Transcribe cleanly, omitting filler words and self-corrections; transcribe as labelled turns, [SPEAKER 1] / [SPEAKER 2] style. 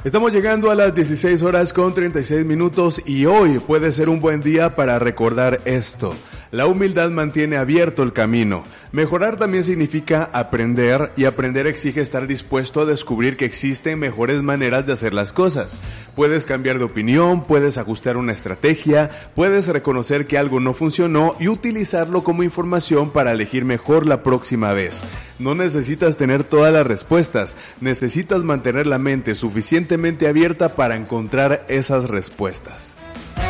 [SPEAKER 1] Estamos llegando a las 16 horas con 36 minutos y hoy puede ser un buen día para recordar esto. La humildad mantiene abierto el camino. Mejorar también significa aprender, y aprender exige estar dispuesto a descubrir que existen mejores maneras de hacer las cosas. Puedes cambiar de opinión, puedes ajustar una estrategia, puedes reconocer que algo no funcionó y utilizarlo como información para elegir mejor la próxima vez. No necesitas tener todas las respuestas, necesitas mantener la mente suficientemente abierta para encontrar esas respuestas.